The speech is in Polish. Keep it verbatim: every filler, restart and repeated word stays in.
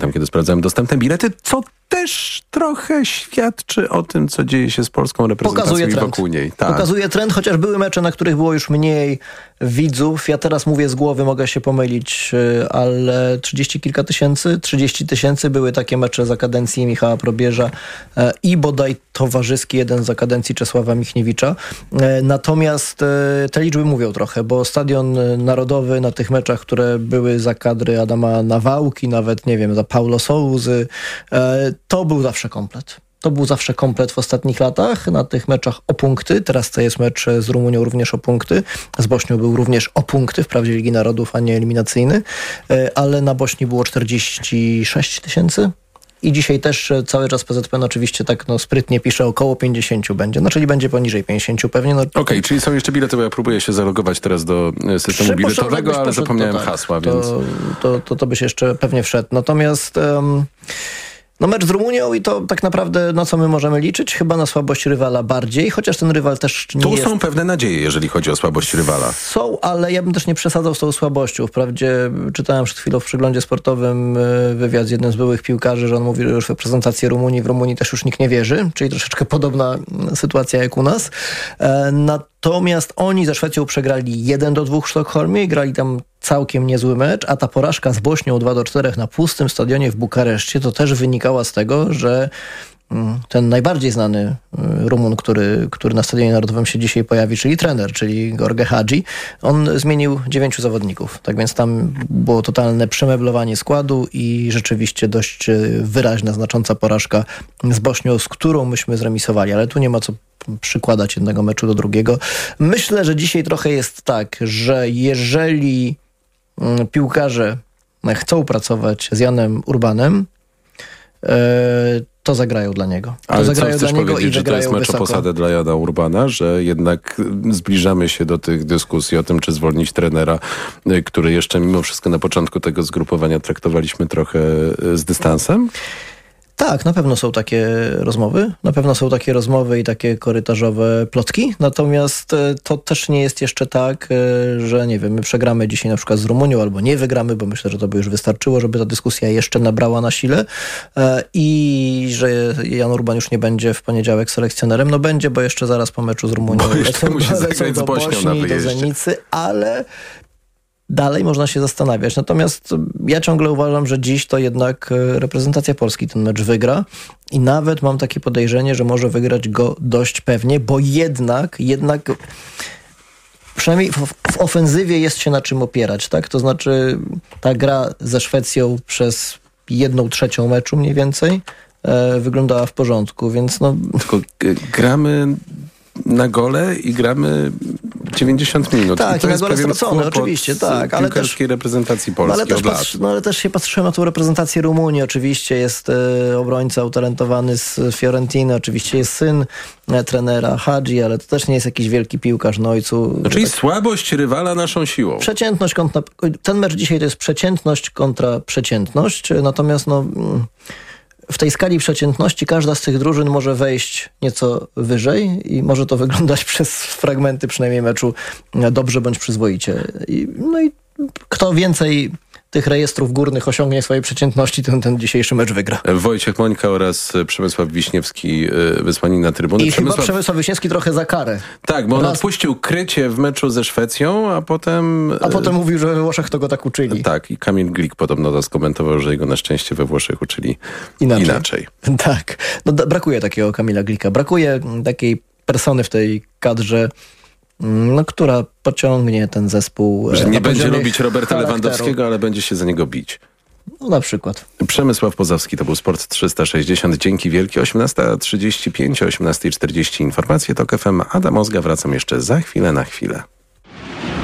tam kiedy sprawdzałem dostępne bilety, co też trochę świadczy o tym, co dzieje się z polską reprezentacją i wokół niej. Tak. Pokazuje trend, chociaż były mecze, na których było już mniej widzów. Ja teraz mówię z głowy, mogę się pomylić, ale trzydzieści kilka tysięcy, trzydzieści tysięcy były takie mecze za kadencji Michała Probierza i bodaj towarzyski jeden za kadencji Czesława Michniewicza. Natomiast te liczby mówią trochę, bo Stadion Narodowy na tych meczach, które były za kadry Adama Nawałki, nawet nie wiem, za Paulo Souzy, to był zawsze komplet. To był zawsze komplet w ostatnich latach na tych meczach o punkty. Teraz to jest mecz z Rumunią również o punkty. Z Bośnią był również o punkty, wprawdzie Ligi Narodów, a nie eliminacyjny. Ale na Bośni było czterdzieści sześć tysięcy. I dzisiaj też cały czas P Z P N oczywiście tak no, sprytnie pisze, około pięćdziesiąt będzie. No czyli będzie poniżej pięćdziesiąt pewnie. No, Okej, okay, czyli są jeszcze bilety, bo ja próbuję się zalogować teraz do systemu biletowego, ale poszedł, zapomniałem tak, hasła, więc... To, to, to, to byś jeszcze pewnie wszedł. Natomiast... Um, No mecz z Rumunią i to tak naprawdę na co my możemy liczyć? Chyba na słabość rywala bardziej, chociaż ten rywal też nie tu jest... Tu są pewne nadzieje, jeżeli chodzi o słabość rywala. Są, ale ja bym też nie przesadzał z tą słabością. Wprawdzie czytałem przed chwilą w przeglądzie sportowym wywiad z jednym z byłych piłkarzy, że on mówi, że już w reprezentację Rumunii, w Rumunii też już nikt nie wierzy, czyli troszeczkę podobna sytuacja jak u nas. Natomiast oni ze Szwecją przegrali jeden do dwóch w Sztokholmie i grali tam całkiem niezły mecz, a ta porażka z Bośnią dwa do czterech na pustym stadionie w Bukareszcie to też wynikała z tego, że ten najbardziej znany Rumun, który, który na Stadionie Narodowym się dzisiaj pojawi, czyli trener, czyli Jorge Hagi, on zmienił dziewięciu zawodników. Tak więc tam było totalne przemeblowanie składu i rzeczywiście dość wyraźna, znacząca porażka z Bośnią, z którą myśmy zremisowali, ale tu nie ma co przykładać jednego meczu do drugiego. Myślę, że dzisiaj trochę jest tak, że jeżeli piłkarze chcą pracować z Janem Urbanem, to zagrają dla niego. To Ale zagrają co chcesz dla niego powiedzieć, i że to jest mecz wysoko. o posadę dla Jana Urbana, że jednak zbliżamy się do tych dyskusji o tym, czy zwolnić trenera, który jeszcze mimo wszystko na początku tego zgrupowania traktowaliśmy trochę z dystansem? Tak, na pewno są takie rozmowy. Na pewno są takie rozmowy i takie korytarzowe plotki. Natomiast to też nie jest jeszcze tak, że nie wiem, my przegramy dzisiaj na przykład z Rumunią albo nie wygramy, bo myślę, że to by już wystarczyło, żeby ta dyskusja jeszcze nabrała na sile i że Jan Urban już nie będzie w poniedziałek selekcjonerem. No będzie, bo jeszcze zaraz po meczu z Rumunią bo jeszcze lecą, musi lecą do Bośni, do Zenicy, ale... Dalej można się zastanawiać. Natomiast ja ciągle uważam, że dziś to jednak reprezentacja Polski ten mecz wygra i nawet mam takie podejrzenie, że może wygrać go dość pewnie, bo jednak, jednak przynajmniej w, w ofensywie jest się na czym opierać, tak? To znaczy ta gra ze Szwecją przez jedną trzecią meczu mniej więcej e, wyglądała w porządku, więc no... Tylko g- gramy na gole i gramy dziewięćdziesiąt minut. Tak, i to i na jest gole stracone, oczywiście, tak. Ale też reprezentacji Polski no ale, też od lat. patrzy, no ale też się patrzyłem na tą reprezentację Rumunii. Oczywiście jest e, obrońca utalentowany z Fiorentiny, oczywiście jest syn e, trenera Hagi, ale to też nie jest jakiś wielki piłkarz na ojcu. No, czyli tak, słabość rywala naszą siłą. Przeciętność kontra... Ten mecz dzisiaj to jest przeciętność kontra przeciętność, natomiast no... W tej skali przeciętności każda z tych drużyn może wejść nieco wyżej i może to wyglądać przez fragmenty przynajmniej meczu dobrze bądź przyzwoicie. I, no i kto więcej tych rejestrów górnych osiągnie swojej przeciętności, ten, ten dzisiejszy mecz wygra. Wojciech Mońka oraz Przemysław Wiśniewski wysłani na trybuny. I Przemysław... chyba Przemysław Wiśniewski trochę za karę. Tak, bo on Raz... odpuścił krycie w meczu ze Szwecją, a potem... A potem mówił, że we Włoszech to go tak uczyli. Tak, i Kamil Glik podobno to skomentował, że jego na szczęście we Włoszech uczyli inaczej. inaczej. Tak. No, da, brakuje takiego Kamila Glika. Brakuje takiej persony w tej kadrze, no, która pociągnie ten zespół. Że nie będzie lubić Roberta charakteru. Lewandowskiego, ale będzie się za niego bić. No na przykład. Przemysław Pozowski, to był Sport trzysta sześćdziesiąt. Dzięki wielkie. osiemnasta trzydzieści pięć, osiemnasta czterdzieści informacje TOK F M. Adam Ozga, wracam jeszcze za chwilę na chwilę.